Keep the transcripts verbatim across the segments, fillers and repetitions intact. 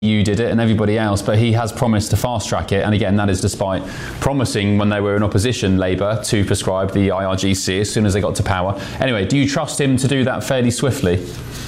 U did it and everybody else, but he has promised to fast track it, and again that is despite promising when they were in opposition, Labour, to prescribe the I R G C as soon as they got to power. Anyway, do you trust him to do that fairly swiftly?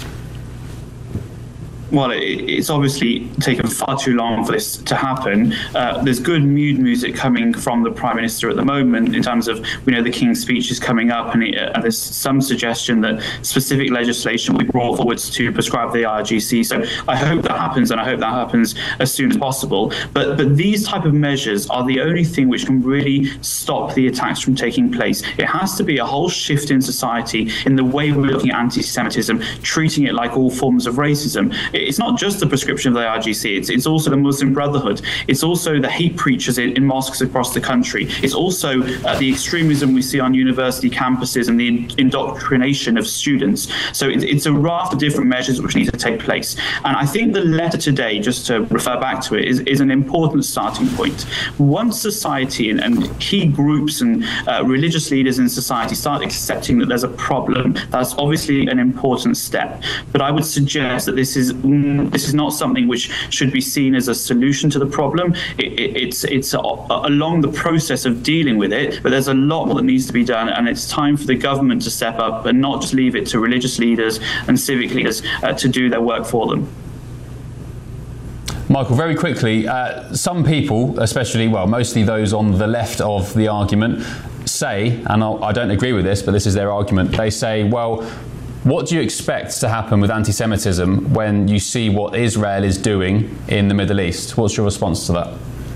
Well, it's obviously taken far too long for this to happen. Uh, there's good mood music coming from the Prime Minister at the moment in terms of, we know the King's speech is coming up, and, it, uh, and there's some suggestion that specific legislation will be brought forwards to prescribe the I R G C. So I hope that happens, and I hope that happens as soon as possible. But, but these type of measures are the only thing which can really stop the attacks from taking place. It has to be a whole shift in society in the way we're looking at anti-Semitism, treating it like all forms of racism. It's not just the prescription of the I R G C, it's, it's also the Muslim Brotherhood, it's also the hate preachers in, in mosques across the country, it's also uh, the extremism we see on university campuses and the in- indoctrination of students. So it, it's a raft of different measures which need to take place. And I think the letter today, just to refer back to it, is, is an important starting point. Once society and, and key groups and uh, religious leaders in society start accepting that there's a problem, that's obviously an important step. But I would suggest that this is This is not something which should be seen as a solution to the problem. It, it, it's it's a, a, along the process of dealing with it, but there's a lot more that needs to be done, and it's time for the government to step up and not just leave it to religious leaders and civic leaders uh, to do their work for them. Michael, very quickly, uh, some people, especially, well, mostly those on the left of the argument, say, and I'll, I don't agree with this, but this is their argument, they say, well, what do you expect to happen with anti-Semitism when you see what Israel is doing in the Middle East? What's your response to that?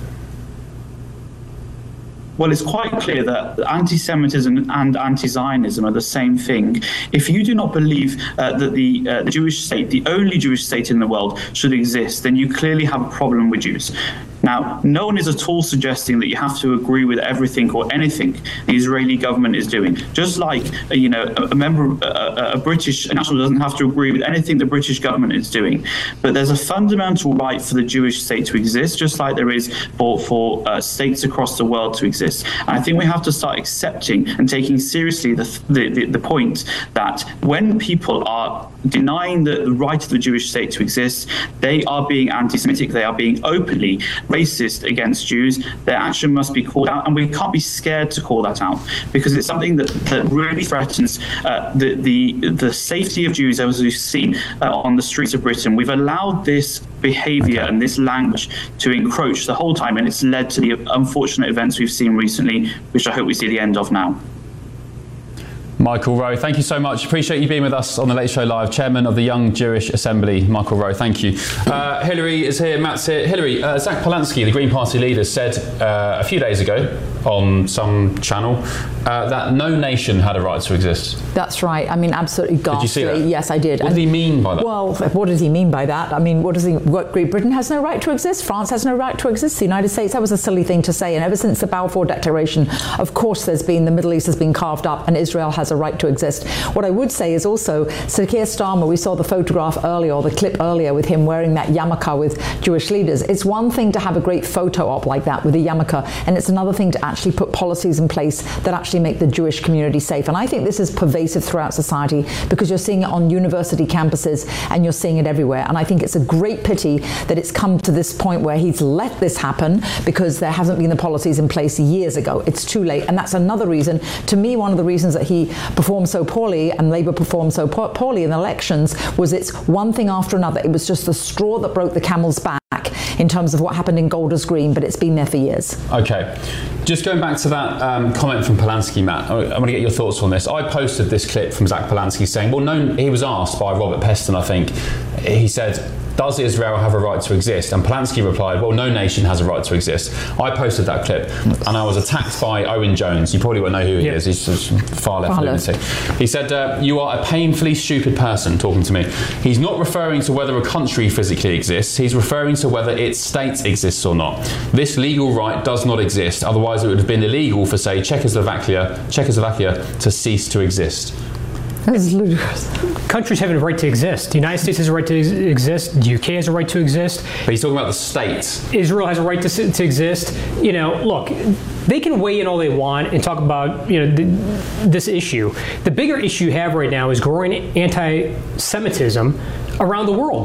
Well, it's quite clear that anti-Semitism and anti-Zionism are the same thing. If you do not believe uh, that the, uh, the Jewish state, the only Jewish state in the world, should exist, then you clearly have a problem with Jews. Now, no one is at all suggesting that you have to agree with everything or anything the Israeli government is doing. Just like, uh, you know, a, a member, a, a British national doesn't have to agree with anything the British government is doing. But there's a fundamental right for the Jewish state to exist, just like there is for, for uh, states across the world to exist. And I think we have to start accepting and taking seriously the, the, the, the point that when people are denying the, the right of the Jewish state to exist, they are being anti-Semitic, they are being openly racist against Jews. Their action must be called out, and we can't be scared to call that out, because it's something that, that really threatens uh, the, the the safety of Jews, as we've seen uh, on the streets of Britain. We've allowed this behaviour okay. and this language to encroach the whole time, and it's led to the unfortunate events we've seen recently, which I hope we see the end of now. Michael Rowe, thank you so much. Appreciate you being with us on the Late Show Live. Chairman of the Young Jewish Assembly, Michael Rowe, thank you. Uh, Hillary is here, Matt's here. Hillary, uh, Zach Polanski, the Green Party leader, said uh, a few days ago on some channel uh, that no nation had a right to exist. That's right. I mean, absolutely ghastly. Did you see that? Yes, I did. What and, did he mean by that? Well, what does he mean by that? I mean, what does he? What, Great Britain has no right to exist. France has no right to exist. The United States, that was a silly thing to say. And ever since the Balfour Declaration, of course, there's been the Middle East has been carved up, and Israel has a right to exist. What I would say is also, Sir Keir Starmer, we saw the photograph earlier, or the clip earlier, with him wearing that yarmulke with Jewish leaders. It's one thing to have a great photo op like that with a yarmulke, and it's another thing to actually put policies in place that actually make the Jewish community safe. And I think this is pervasive throughout society, because you're seeing it on university campuses and you're seeing it everywhere. And I think it's a great pity that it's come to this point where he's let this happen, because there hasn't been the policies in place years ago. It's too late. And that's another reason, to me, one of the reasons that he performed so poorly and Labour performed so poorly in the elections was it's one thing after another. It was just the straw that broke the camel's back in terms of what happened in Golders Green, but it's been there for years. Okay. Just going back to that um, comment from Polanski, Matt, I want to get your thoughts on this. I posted this clip from Zach Polanski saying, well, no, he was asked by Robert Peston, I think. He said, does Israel have a right to exist? And Polanski replied, well, no nation has a right to exist. I posted that clip and I was attacked by Owen Jones. You probably won't know who he yeah. is. He's just far left lunatic. He said, uh, you are a painfully stupid person talking to me. He's not referring to whether a country physically exists. He's referring to whether its state exists or not. This legal right does not exist. Otherwise, it would have been illegal for, say, Czechoslovakia, Czechoslovakia to cease to exist. That's ludicrous. Countries have a right to exist. The United States has a right to exist. The U K has a right to exist. But he's talking about the states. Israel has a right to, to exist. You know, look, they can weigh in all they want and talk about, you know, th- this issue. The bigger issue you have right now is growing anti-Semitism around the world.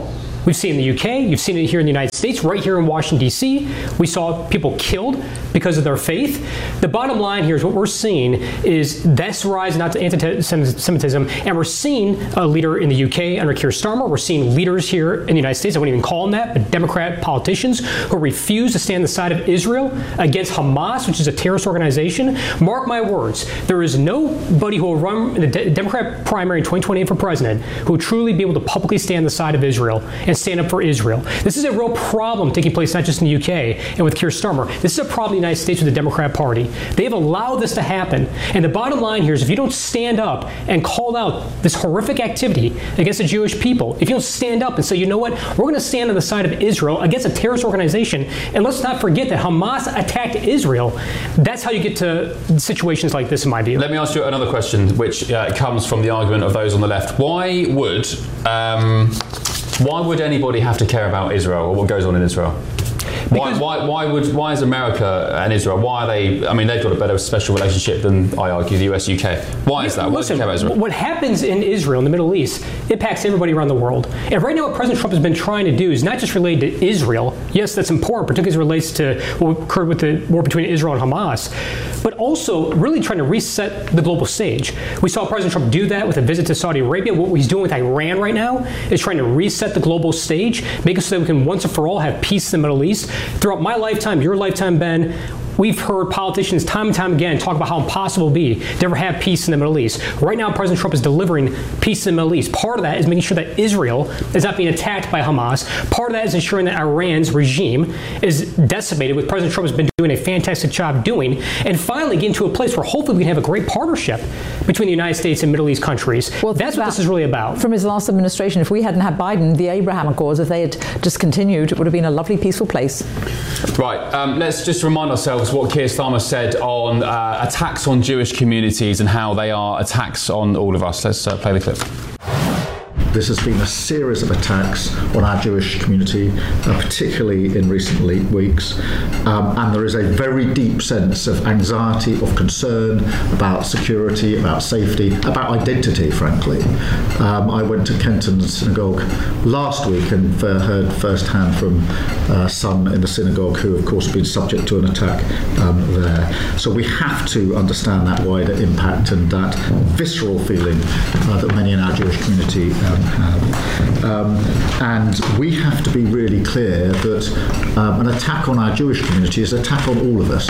We've seen it in the U K, you've seen it here in the United States, right here in Washington, D C. We saw people killed because of their faith. The bottom line here is what we're seeing is this rise not to anti-Semitism, and we're seeing a leader in the U K under Keir Starmer. We're seeing leaders here in the United States, I wouldn't even call them that, but Democrat politicians who refuse to stand on the side of Israel against Hamas, which is a terrorist organization. Mark my words, there is nobody who will run the de- Democrat primary in twenty twenty-eight for president who will truly be able to publicly stand on the side of Israel and stand up for Israel. This is a real problem taking place not just in the U K and with Keir Starmer. This is a problem in the United States with the Democrat Party. They have allowed this to happen. And the bottom line here is if you don't stand up and call out this horrific activity against the Jewish people, if you don't stand up and say, you know what, we're going to stand on the side of Israel against a terrorist organization, and let's not forget that Hamas attacked Israel, that's how you get to situations like this, in my view. Let me ask you another question, which uh, comes from the argument of those on the left. Why would um, why would anybody have to care about Israel or what goes on in Israel? Why, why, why would why is America and Israel? Why are they? I mean, they've got a better special relationship than I argue the U S, U K. Why is that? Why Listen, do you care about Israel? What happens in Israel, in the Middle East, impacts everybody around the world. And right now, what President Trump has been trying to do is not just related to Israel. Yes, that's important, particularly as it relates to what occurred with the war between Israel and Hamas, but also really trying to reset the global stage. We saw President Trump do that with a visit to Saudi Arabia. What he's doing with Iran right now is trying to reset the global stage, make it so that we can once and for all have peace in the Middle East. Throughout my lifetime, your lifetime, Ben, we've heard politicians time and time again talk about how impossible it will be to ever have peace in the Middle East. Right now, President Trump is delivering peace in the Middle East. Part of that is making sure that Israel is not being attacked by Hamas. Part of that is ensuring that Iran's regime is decimated, which President Trump has been doing a fantastic job doing. And finally, getting to a place where hopefully we can have a great partnership between the United States and Middle East countries. Well, that's what this is really about. From his last administration, if we hadn't had Biden, the Abraham Accords, if they had just continued, it would have been a lovely, peaceful place. Right. Um, let's just remind ourselves what Keir Starmer said on uh, attacks on Jewish communities and how they are attacks on all of us. Let's uh, play the clip. This has been a series of attacks on our Jewish community, uh, particularly in recent weeks, um, and there is a very deep sense of anxiety, of concern about security, about safety, about identity, frankly. Um, I went to Kenton Synagogue last week and uh, heard firsthand from uh, some in the synagogue who, of course, have been subject to an attack um, there. So we have to understand that wider impact and that visceral feeling uh, that many in our Jewish community um, have. Um, and we have to be really clear that um, an attack on our Jewish community is an attack on all of us.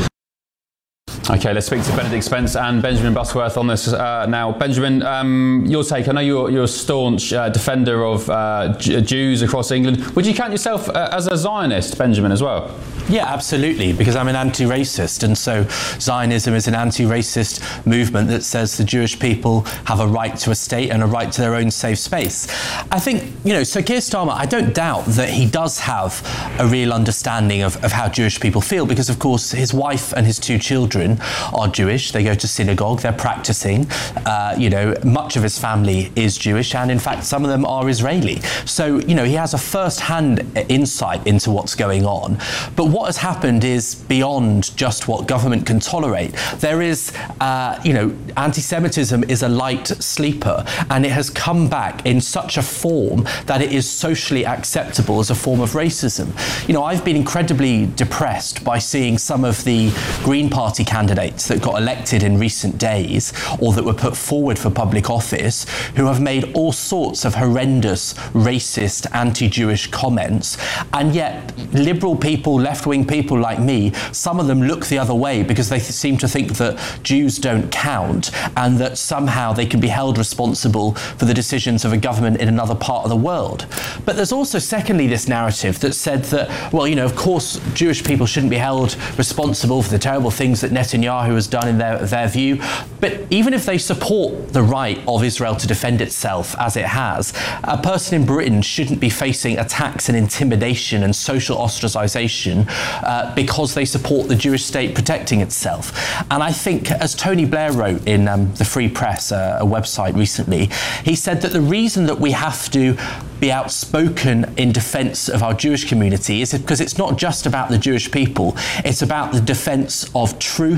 Okay, let's speak to Benedict Spence and Benjamin Butterworth on this uh, now. Benjamin, um, your take. I know you're, you're a staunch uh, defender of uh, J- Jews across England. Would you count yourself uh, as a Zionist, Benjamin, as well? Yeah, absolutely, because I'm an anti-racist, and so Zionism is an anti-racist movement that says the Jewish people have a right to a state and a right to their own safe space. I think, you know, so Keir Starmer, I don't doubt that he does have a real understanding of, of how Jewish people feel, because, of course, his wife and his two children are Jewish. They go to synagogue, they're practicing. Uh, you know, much of his family is Jewish, and in fact, some of them are Israeli. So, you know, he has a first-hand insight into what's going on. But what has happened is beyond just what government can tolerate. There is, uh, you know, anti-Semitism is a light sleeper, and it has come back in such a form that it is socially acceptable as a form of racism. You know, I've been incredibly depressed by seeing some of the Green Party candidates that got elected in recent days, or that were put forward for public office, who have made all sorts of horrendous, racist, anti-Jewish comments, and yet liberal people, left-wing people like me, some of them look the other way because they th- seem to think that Jews don't count and that somehow they can be held responsible for the decisions of a government in another part of the world. But there's also, secondly, this narrative that said that, well, you know, of course, Jewish people shouldn't be held responsible for the terrible things that Netanyahu has done in their, their view. But even if they support the right of Israel to defend itself as it has, a person in Britain shouldn't be facing attacks and intimidation and social ostracization uh, because they support the Jewish state protecting itself. And I think, as Tony Blair wrote in um, the Free Press, uh, a website recently, he said that the reason that we have to be outspoken in defence of our Jewish community is because it's not just about the Jewish people, it's about the defence of truth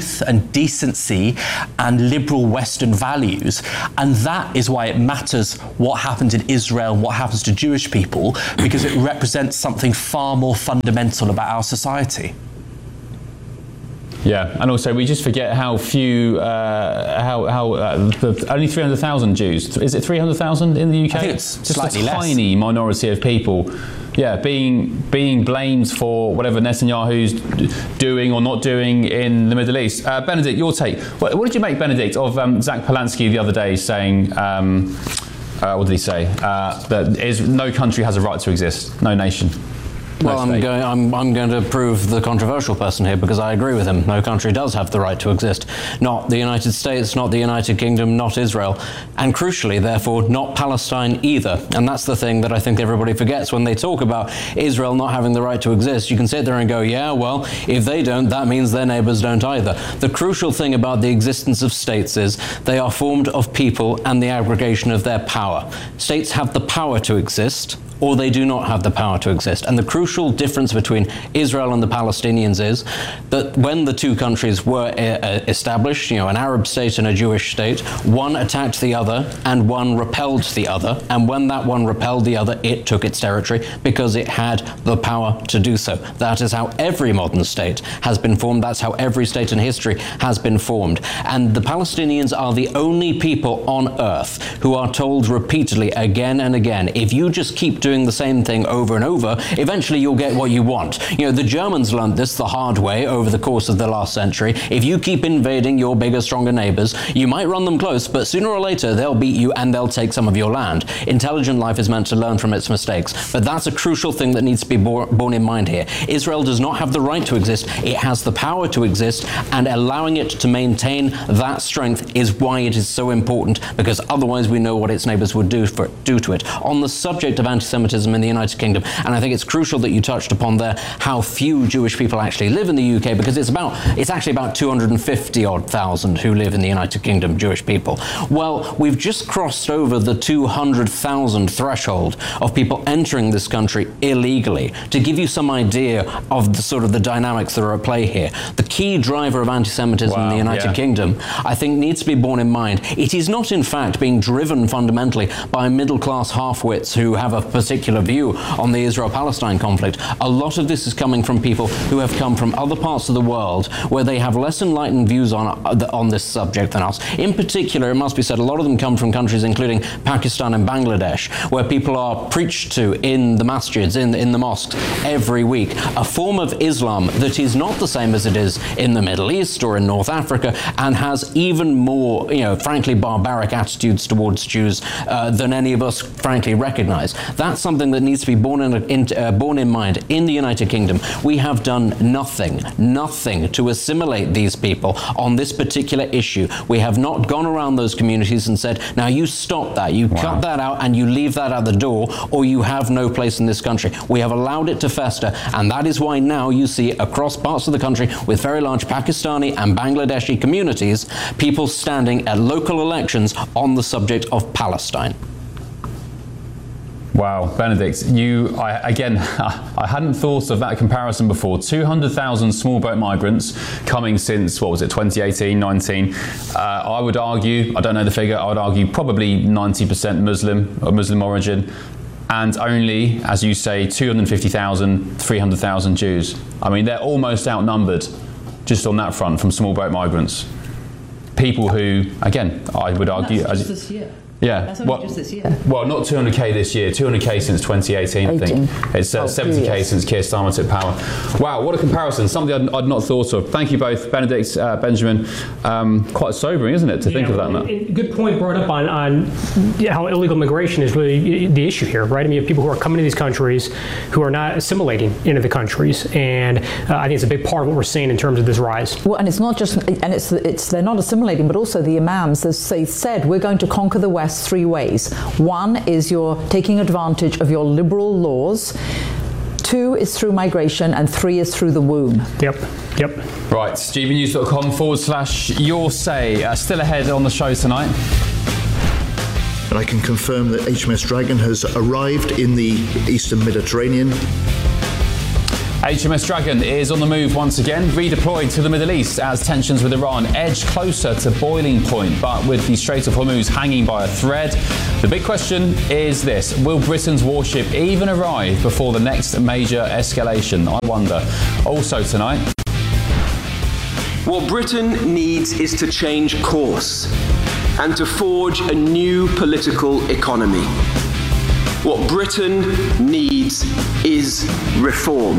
truth and decency and liberal Western values. And that is why it matters what happens in Israel and what happens to Jewish people, because it represents something far more fundamental about our society. Yeah, and also we just forget how few, uh, how how uh, the, only three hundred thousand Jews. Is it three hundred thousand in the U K? I think it's just slightly a less. tiny minority of people. Yeah, being being blamed for whatever Netanyahu's doing or not doing in the Middle East. Uh, Benedict, your take. What, what did you make, Benedict, of um, Zach Polanski the other day saying? Um, uh, what did he say? Uh, that is, no country has a right to exist. No nation. Well, I'm going, I'm, I'm going to prove the controversial person here because I agree with him. No country does have the right to exist. Not the United States, not the United Kingdom, not Israel. And crucially, therefore, not Palestine either. And that's the thing that I think everybody forgets when they talk about Israel not having the right to exist. You can sit there and go, yeah, well, if they don't, that means their neighbors don't either. The crucial thing about the existence of states is they are formed of people and the aggregation of their power. States have the power to exist, or they do not have the power to exist. And the crucial difference between Israel and the Palestinians is that when the two countries were uh, established, you know, an Arab state and a Jewish state, one attacked the other and one repelled the other. And when that one repelled the other, it took its territory because it had the power to do so. That is how every modern state has been formed. That's how every state in history has been formed. And the Palestinians are the only people on earth who are told repeatedly again and again, if you just keep doing the same thing over and over, eventually you'll get what you want. You know, the Germans learned this the hard way over the course of the last century. If you keep invading your bigger, stronger neighbors, you might run them close, but sooner or later they'll beat you and they'll take some of your land. Intelligent life is meant to learn from its mistakes, but that's a crucial thing that needs to be borne in mind here. Israel does not have the right to exist. It has the power to exist, and allowing it to maintain that strength is why it is so important, because otherwise we know what its neighbors would do, for, do to it. On the subject of anti-Semitism in the United Kingdom, and I think it's crucial that you touched upon there how few Jewish people actually live in the U K, because it's about it's actually about two hundred fifty odd thousand who live in the United Kingdom, Jewish people. Well, we've just crossed over the two hundred thousand threshold of people entering this country illegally. To give you some idea of the sort of the dynamics that are at play here, the key driver of anti-Semitism wow, in the United yeah. Kingdom, I think, needs to be borne in mind. It is not, in fact, being driven fundamentally by middle-class half-wits who have a particular view on the Israel-Palestine conflict. A lot of this is coming from people who have come from other parts of the world where they have less enlightened views on on this subject than us. In particular, it must be said, a lot of them come from countries including Pakistan and Bangladesh, where people are preached to in the masjids, in, in the mosques, every week. A form of Islam that is not the same as it is in the Middle East or in North Africa, and has even more, you know, frankly, barbaric attitudes towards Jews uh, than any of us, frankly, recognize. That's something that needs to be borne in, in, uh, borne in mind. In the United Kingdom, we have done nothing, nothing to assimilate these people on this particular issue. We have not gone around those communities and said, now you stop that, you wow. cut that out and you leave that at the door, or you have no place in this country. We have allowed it to fester, and that is why now you see across parts of the country with very large Pakistani and Bangladeshi communities, people standing at local elections on the subject of Palestine. Wow, Benedict, you, I, again, I hadn't thought of that comparison before. two hundred thousand small boat migrants coming since, what was it, twenty eighteen, nineteen. Uh, I would argue, I don't know the figure, I would argue probably ninety percent Muslim, or Muslim origin, and only, as you say, two hundred fifty thousand, three hundred thousand Jews. I mean, they're almost outnumbered just on that front from small boat migrants. People who, again, I would argue... That's just this year. Yeah, That's only well, just this year. Well, not two hundred K this year, two hundred K since twenty eighteen, I think. It's uh, oh, seventy K yes. since Keir Starmer took power. Wow, what a comparison, something I'd, I'd not thought of. Thank you both, Benedict, uh, Benjamin. Um, quite sobering, isn't it, to yeah, think of that? And good point brought up on, on how illegal migration is really the issue here, right? I mean, you have people who are coming to these countries who are not assimilating into the countries, and uh, I think it's a big part of what we're seeing in terms of this rise. Well, and it's not just, and it's, it's they're not assimilating, but also the imams, as they said, we're going to conquer the West three ways. One is you're taking advantage of your liberal laws. Two is through migration, and three is through the womb. Yep, yep. Right, G B news dot com forward slash your say. Uh, still ahead on the show tonight. And I can confirm that H M S Dragon has arrived in the Eastern Mediterranean. H M S Dragon is on the move once again, redeployed to the Middle East as tensions with Iran edge closer to boiling point, but with the Strait of Hormuz hanging by a thread. The big question is this: will Britain's warship even arrive before the next major escalation? I wonder. Also tonight, what Britain needs is to change course and to forge a new political economy. What Britain needs is reform.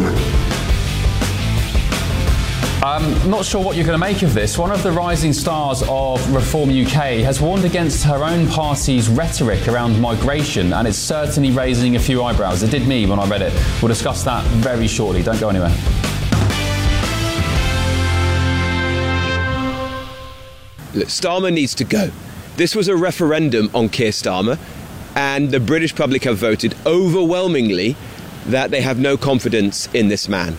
I'm not sure what you're going to make of this. One of the rising stars of Reform U K has warned against her own party's rhetoric around migration, and it's certainly raising a few eyebrows. It did me when I read it. We'll discuss that very shortly. Don't go anywhere. Look, Starmer needs to go. This was a referendum on Keir Starmer, and the British public have voted overwhelmingly that they have no confidence in this man.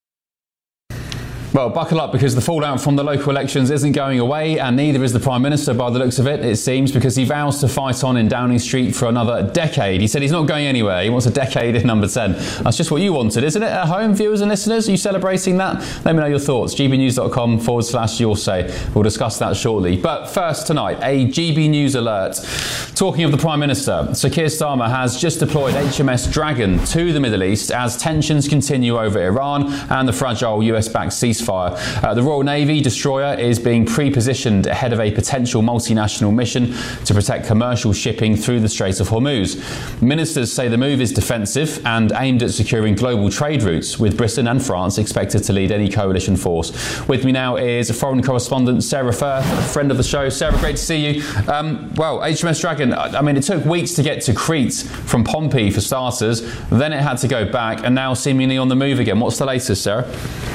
Well, buckle up, because the fallout from the local elections isn't going away, and neither is the Prime Minister by the looks of it, it seems, because he vows to fight on in Downing Street for another decade. He said he's not going anywhere. He wants a decade in number ten. That's just what you wanted, isn't it? At home, viewers and listeners, are you celebrating that? Let me know your thoughts. gbnews.com forward slash your say. We'll discuss that shortly. But first tonight, a G B News alert. Talking of the Prime Minister, Sir Keir Starmer has just deployed H M S Dragon to the Middle East as tensions continue over Iran and the fragile U S-backed ceasefire. Uh, the Royal Navy destroyer is being pre-positioned ahead of a potential multinational mission to protect commercial shipping through the Strait of Hormuz. Ministers say the move is defensive and aimed at securing global trade routes, with Britain and France expected to lead any coalition force. With me now is foreign correspondent Sarah Firth, a friend of the show. Sarah, great to see you. Um, well, H M S Dragon, I mean, it took weeks to get to Crete from Pompey for starters, then it had to go back, and now seemingly on the move again. What's the latest, Sarah?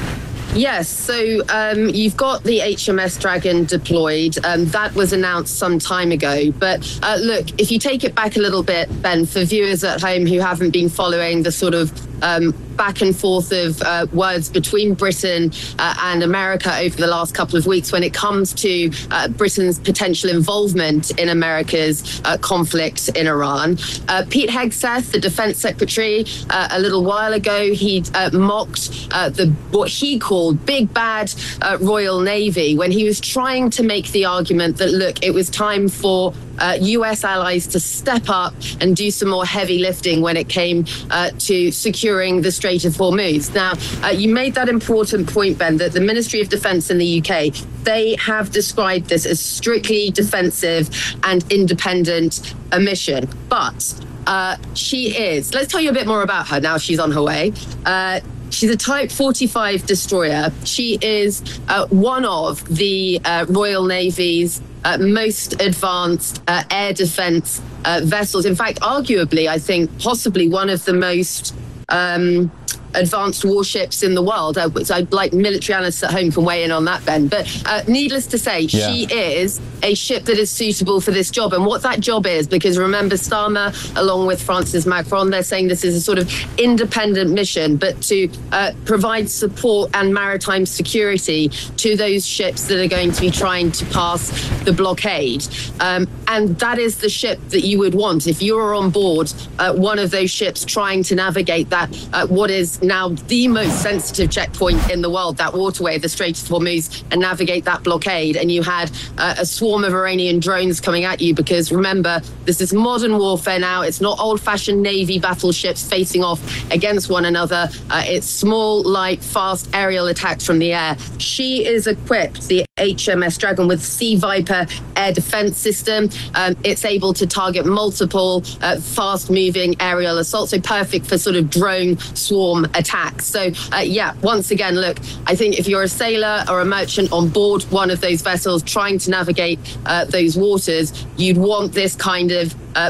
Yes, so um, you've got the H M S Dragon deployed. Um, that was announced some time ago. But uh, look, if you take it back a little bit, Ben, for viewers at home who haven't been following the sort of um, back and forth of uh, words between Britain uh, and America over the last couple of weeks when it comes to uh, Britain's potential involvement in America's uh, conflict in Iran. Uh, Pete Hegseth, the Defense Secretary, uh, a little while ago, he uh, mocked uh, the what he called big bad uh, Royal Navy when he was trying to make the argument that, look, it was time for Uh, U S allies to step up and do some more heavy lifting when it came uh, to securing the Strait of Hormuz. Now, uh, you made that important point, Ben, that the Ministry of Defence in the U K, they have described this as strictly defensive and independent a mission. But uh, she is, let's tell you a bit more about her now she's on her way. Uh, She's a Type forty-five destroyer. She is uh, one of the uh, Royal Navy's uh, most advanced uh, air defence uh, vessels. In fact, arguably, I think possibly one of the most um, advanced warships in the world. Uh, so I'd like military analysts at home can weigh in on that, Ben. But uh, needless to say, yeah. she is a ship that is suitable for this job. And what that job is, because remember, Starmer, along with Francis Macron, they're saying this is a sort of independent mission, but to uh, provide support and maritime security to those ships that are going to be trying to pass the blockade. Um, and that is the ship that you would want if you are on board uh, one of those ships trying to navigate that, uh, what is now the most sensitive checkpoint in the world, that waterway, the Strait of Hormuz, and navigate that blockade. And you had uh, a swarm of Iranian drones coming at you, because remember, this is modern warfare now. It's not old-fashioned Navy battleships facing off against one another. Uh, it's small, light, fast aerial attacks from the air. She is equipped, the H M S Dragon, with Sea Viper air defense system. Um, it's able to target multiple uh, fast-moving aerial assaults, so perfect for sort of drone swarm attacks. So, uh, yeah, once again, look, I think if you're a sailor or a merchant on board one of those vessels trying to navigate uh, those waters, you'd want this kind of uh,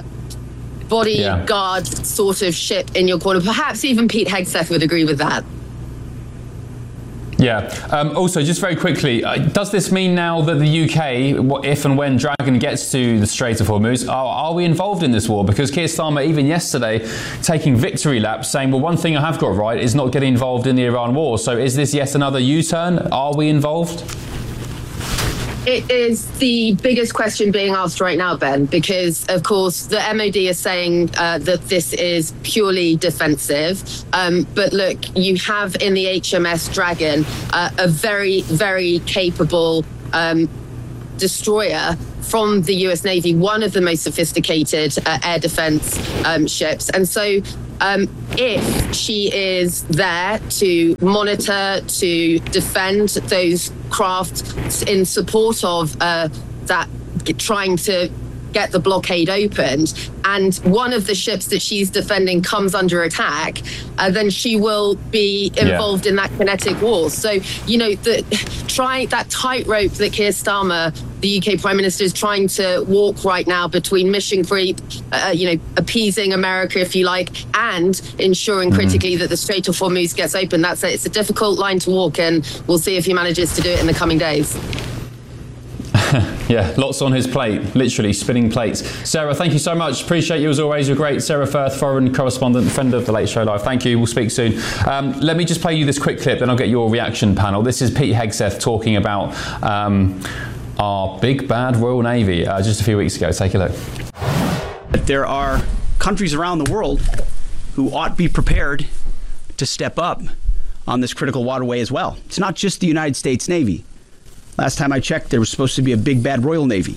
bodyguard yeah. sort of ship in your corner. Perhaps even Pete Hegseth would agree with that. Yeah. Um, also, just very quickly, uh, does this mean now that the U K, if and when Dragon gets to the Strait of Hormuz, are, are we involved in this war? Because Keir Starmer, even yesterday, taking victory laps, saying, well, one thing I have got right is not getting involved in the Iran war. So is this yet another U-turn? Are we involved? It is the biggest question being asked right now, Ben, because, of course, the M O D is saying uh, that this is purely defensive. Um, but look, you have in the H M S Dragon uh, a very, very capable um, destroyer from the U S Navy, one of the most sophisticated uh, air defense um, ships. And so um, if she is there to monitor, to defend those craft in support of uh, that, trying to get the blockade opened, and one of the ships that she's defending comes under attack, uh, then she will be involved yeah. in that kinetic war. So, you know, the try that tightrope that Keir Starmer, the U K Prime Minister, is trying to walk right now between mission creep, uh, you know, appeasing America, if you like, and ensuring mm-hmm. critically that the Strait of Hormuz gets open. That's a, it's a difficult line to walk, and we'll see if he manages to do it in the coming days. Yeah, lots on his plate, literally spinning plates. Sarah, thank you so much. Appreciate you as always. You're great. Sarah Firth, foreign correspondent, friend of The Late Show Live. Thank you. We'll speak soon. Um, let me just play you this quick clip, then I'll get your reaction panel. This is Pete Hegseth talking about um, our big bad Royal Navy uh, just a few weeks ago. Take a look. There are countries around the world who ought to be prepared to step up on this critical waterway as well. It's not just the United States Navy. Last time I checked, there was supposed to be a big bad Royal Navy.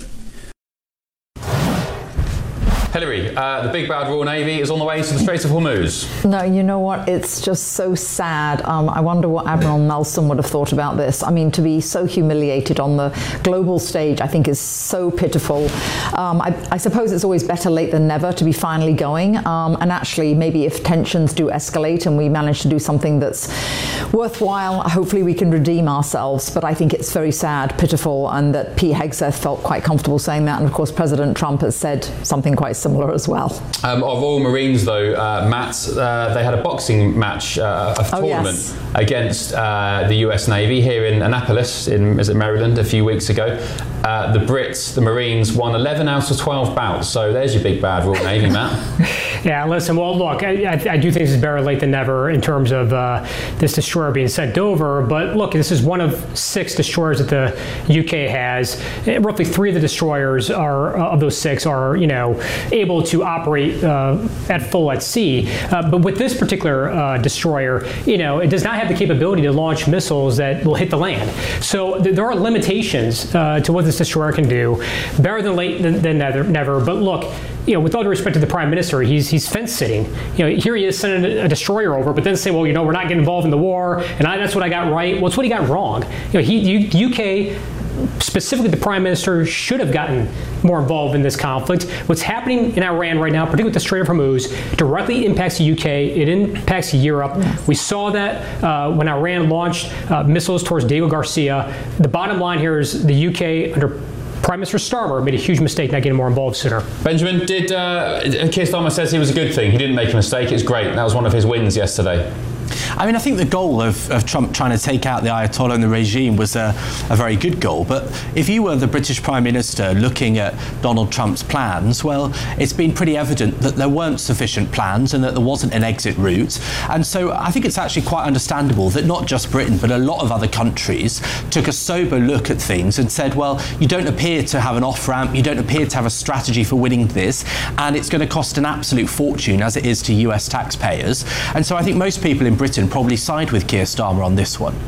Hillary, uh, the big bad Royal Navy is on the way to the Strait of Hormuz. No, you know what? It's just so sad. Um, I wonder what Admiral Nelson would have thought about this. I mean, to be so humiliated on the global stage, I think is so pitiful. Um, I, I suppose it's always better late than never to be finally going. Um, and actually, maybe if tensions do escalate and we manage to do something that's worthwhile, hopefully we can redeem ourselves. But I think it's very sad, pitiful, and that Pete Hegseth felt quite comfortable saying that. And of course, President Trump has said something quite similar as well. Um, our Royal Marines, though, uh, Matt, uh, they had a boxing match, uh, a oh, tournament yes. against uh, the U S Navy here in Annapolis, in is it Maryland, a few weeks ago. Uh, the Brits, the Marines, won eleven out of twelve bouts. So there's your big bad Royal Navy, Matt. Yeah, listen, well, look, I, I, I do think this is better late than never in terms of uh, this destroyer being sent over. But look, this is one of six destroyers that the U K has. Roughly three of the destroyers are uh, of those six are, you know, able to operate uh, at full at sea. Uh, but with this particular uh, destroyer, you know, it does not have the capability to launch missiles that will hit the land. So th- there are limitations uh, to what this destroyer can do. Better than late than, than never, never. But look, you know, with all due respect to the Prime Minister, he's he's fence sitting. You know, here he is sending a destroyer over, but then say, well, you know, we're not getting involved in the war, and I, that's what I got right. Well, it's what he got wrong. You know, he U, U K. Specifically, the Prime Minister should have gotten more involved in this conflict. What's happening in Iran right now, particularly with the Strait of Hormuz, directly impacts the U K. It impacts Europe. Yes. We saw that uh, when Iran launched uh, missiles towards Diego Garcia. The bottom line here is the U K, under Prime Minister Starmer, made a huge mistake not getting more involved sooner. Benjamin, did uh, Keir Starmer says it was a good thing. He didn't make a mistake. It's great. That was one of his wins yesterday. I mean, I think the goal of, of Trump trying to take out the Ayatollah and the regime was a, a very good goal. But if you were the British Prime Minister looking at Donald Trump's plans, well, it's been pretty evident that there weren't sufficient plans and that there wasn't an exit route. And so I think it's actually quite understandable that not just Britain, but a lot of other countries took a sober look at things and said, well, you don't appear to have an off-ramp, you don't appear to have a strategy for winning this, and it's going to cost an absolute fortune, as it is to U S taxpayers. And so I think most people in Britain probably side with Keir Starmer on this one.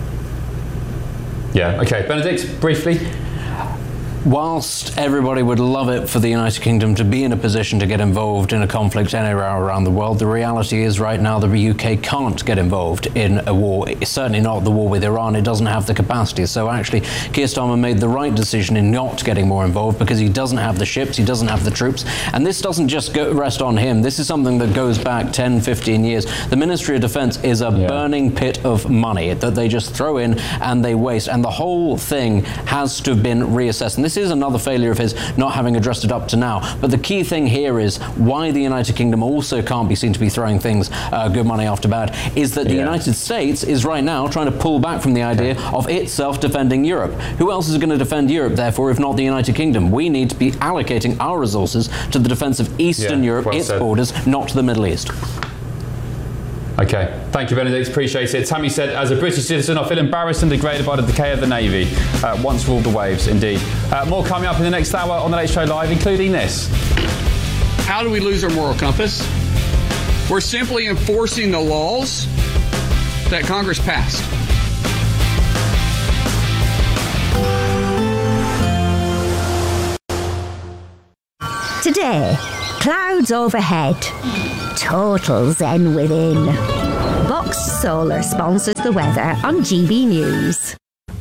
Yeah, okay. Benedict, briefly. Whilst everybody would love it for the United Kingdom to be in a position to get involved in a conflict anywhere around the world, the reality is right now the U K can't get involved in a war. It's certainly not the war with Iran. It doesn't have the capacity. So actually, Keir Starmer made the right decision in not getting more involved because he doesn't have the ships, he doesn't have the troops. And this doesn't just go, rest on him. This is something that goes back ten, fifteen years. The Ministry of Defence is a yeah. burning pit of money that they just throw in and they waste. And the whole thing has to have been reassessed. And this is another failure of his not having addressed it up to now. But the key thing here is why the United Kingdom also can't be seen to be throwing things uh, good money after bad is that the yeah. United States is right now trying to pull back from the idea of itself defending Europe. Who else is going to defend Europe, therefore, if not the United Kingdom? We need to be allocating our resources to the defence of Eastern yeah, Europe, well its said. borders, not to the Middle East. Okay, thank you, Benedict. Appreciate it. Tammy said, as a British citizen, I feel embarrassed and degraded by the decay of the Navy. Uh, once ruled the waves, indeed. Uh, more coming up in the next hour on the Late Show Live, including this. How do we lose our moral compass? We're simply enforcing the laws that Congress passed. Today, clouds overhead, total zen within. Box Solar sponsors the weather on G B News.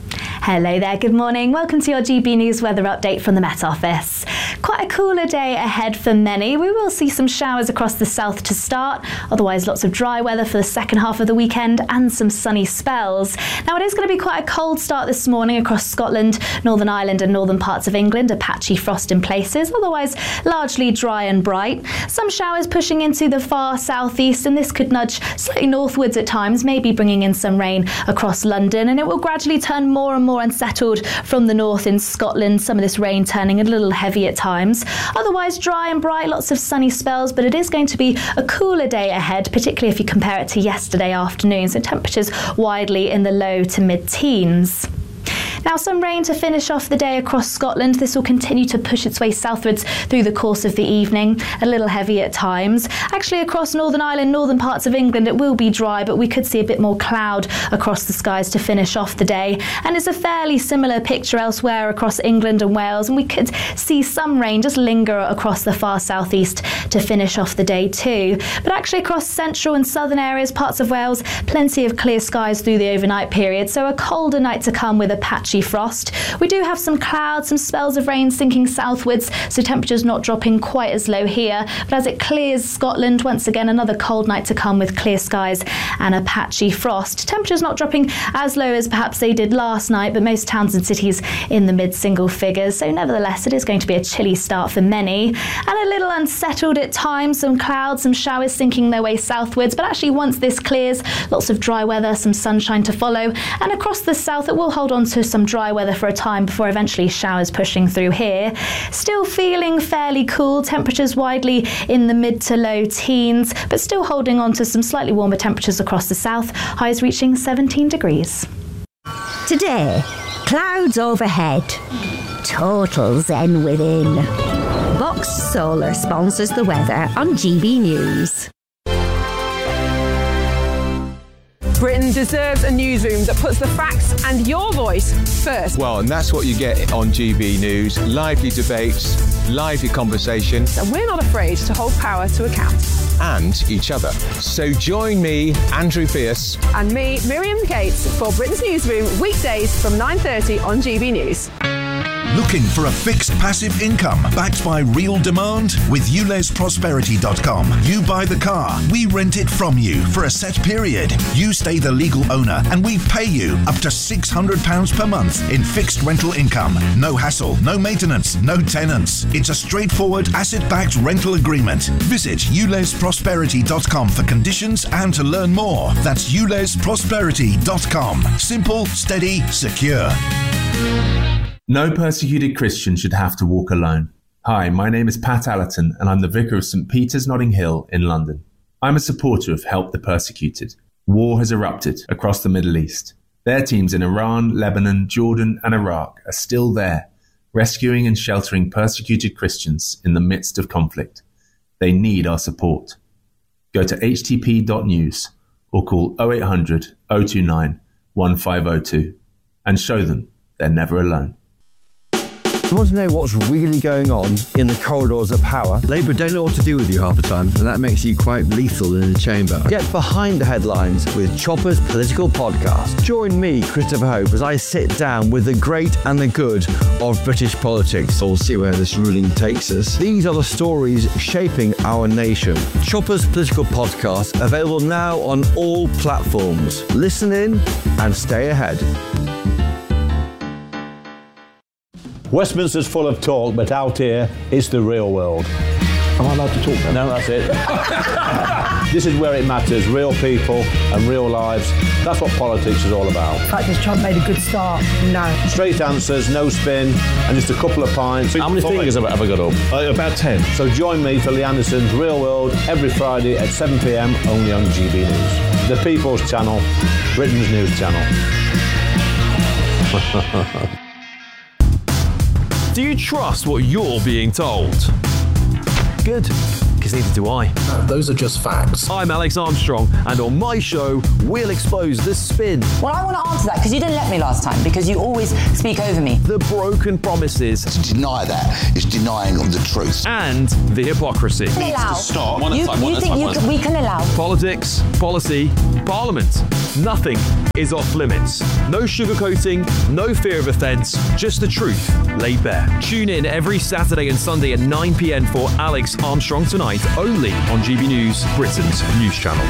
Hello there, good morning. Welcome to your G B News weather update from the Met Office. Quite a cooler day ahead for many. We will see some showers across the south to start, otherwise lots of dry weather for the second half of the weekend and some sunny spells. Now it is going to be quite a cold start this morning across Scotland, Northern Ireland and northern parts of England, a patchy frost in places, otherwise largely dry and bright. Some showers pushing into the far southeast, and this could nudge slightly northwards at times, maybe bringing in some rain across London, and it will gradually turn more and more unsettled from the north in Scotland, some of this rain turning a little heavy at times. Otherwise dry and bright, lots of sunny spells, but it is going to be a cooler day ahead, particularly if you compare it to yesterday afternoon, so temperatures widely in the low to mid-teens. Now some rain to finish off the day across Scotland. This will continue to push its way southwards through the course of the evening, a little heavy at times. Actually across Northern Ireland, northern parts of England, it will be dry, but we could see a bit more cloud across the skies to finish off the day. And it's a fairly similar picture elsewhere across England and Wales, and we could see some rain just linger across the far southeast to finish off the day too. But actually across central and southern areas, parts of Wales, plenty of clear skies through the overnight period, so a colder night to come with a patchy frost. We do have some clouds, some spells of rain sinking southwards, so temperatures not dropping quite as low here. But as it clears Scotland, once again another cold night to come with clear skies and a patchy frost. Temperatures not dropping as low as perhaps they did last night, but most towns and cities in the mid-single figures. So nevertheless, it is going to be a chilly start for many, and a little unsettled at times. Some clouds, some showers sinking their way southwards, but actually once this clears, lots of dry weather, some sunshine to follow, and across the south it will hold on to some dry weather for a time before eventually showers pushing through here. Still feeling fairly cool, temperatures widely in the mid to low teens, but still holding on to some slightly warmer temperatures across the south, highs reaching seventeen degrees. Today, clouds overhead, total zen within. Box Solar sponsors the weather on G B News. Britain deserves a newsroom that puts the facts and your voice first. Well, and that's what you get on G B News. Lively debates, lively conversation. And we're not afraid to hold power to account. And each other. So join me, Andrew Pierce. And me, Miriam Gates, for Britain's Newsroom, weekdays from nine thirty on G B News. Looking for a fixed passive income backed by real demand? With U Les Prosperity dot com, you buy the car, we rent it from you for a set period. You stay the legal owner and we pay you up to six hundred pounds per month in fixed rental income. No hassle, no maintenance, no tenants. It's a straightforward asset-backed rental agreement. Visit U Les Prosperity dot com for conditions and to learn more. That's U Les Prosperity dot com. Simple, steady, secure. No persecuted Christian should have to walk alone. Hi, my name is Pat Allerton and I'm the Vicar of St Peter's Notting Hill in London. I'm a supporter of Help the Persecuted. War has erupted across the Middle East. Their teams in Iran, Lebanon, Jordan and Iraq are still there, rescuing and sheltering persecuted Christians in the midst of conflict. They need our support. Go to h t p dot news or call oh eight hundred, oh two nine, one five oh two and show them they're never alone. You want to know what's really going on in the corridors of power? Labour don't know what to do with you half the time, and that makes you quite lethal in the chamber. Get behind the headlines with Chopper's Political Podcast. Join me, Christopher Hope, as I sit down with the great and the good of British politics. We'll see where this ruling takes us. These are the stories shaping our nation. Chopper's Political Podcast, available now on all platforms. Listen in and stay ahead. Westminster's full of talk, but out here, it's the real world. Am I allowed to talk now? No, that's it. This is where it matters, real people and real lives. That's what politics is all about. In fact, has Trump made a good start? No. Straight answers, no spin, and just a couple of pints. How many Five. fingers have I got up? Uh, about ten. So join me for Lee Anderson's Real World every Friday at seven p m only on G B News. The People's Channel, Britain's news channel. Do you trust what you're being told? Good, because neither do I. No, those are just facts. I'm Alex Armstrong, and on my show, we'll expose the spin. Well, I want to answer that because you didn't let me last time, because you always speak over me. The broken promises. To deny that is denying the truth. And the hypocrisy. We allow. Stop. One you, you think you can, we can allow? Politics, policy, parliament. Nothing is off limits. No sugarcoating, no fear of offence, just the truth laid bare. Tune in every Saturday and Sunday at nine p m for Alex Armstrong Tonight, only on G B News, Britain's news channel.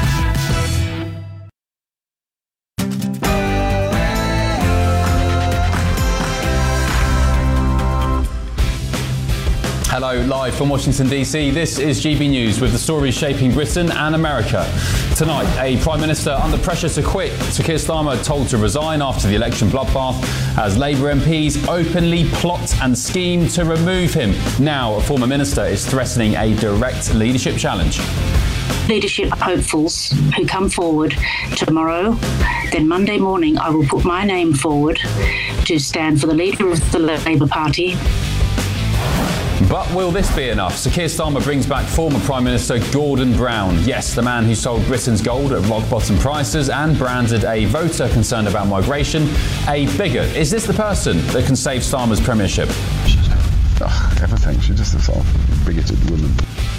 Hello, live from Washington D C. This is G B News with the stories shaping Britain and America. Tonight, a Prime Minister under pressure to quit. Sir Keir Starmer told to resign after the election bloodbath as Labour M Ps openly plot and scheme to remove him. Now, a former minister is threatening a direct leadership challenge. Leadership hopefuls who come forward tomorrow, then Monday morning I will put my name forward to stand for the leader of the Labour Party. But will this be enough? Sir Keir Starmer brings back former Prime Minister Gordon Brown. Yes, the man who sold Britain's gold at rock-bottom prices and branded a voter concerned about migration a bigot. Is this the person that can save Starmer's premiership? Ugh, everything. She's just a sort of bigoted woman.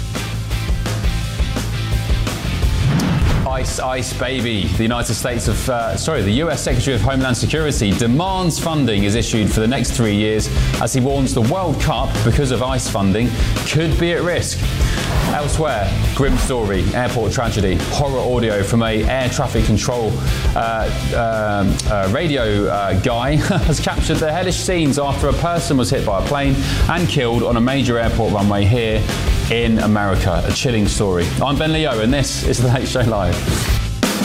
Ice, ice, baby. The United States of, uh, sorry, the U S Secretary of Homeland Security demands funding is issued for the next three years as he warns the World Cup, because of ice funding, could be at risk. Elsewhere, grim story, airport tragedy, horror audio from a air traffic control uh, um, uh, radio uh, guy has captured the hellish scenes after a person was hit by a plane and killed on a major airport runway here in America. A chilling story. I'm Ben Leo and this is The Late Show Live.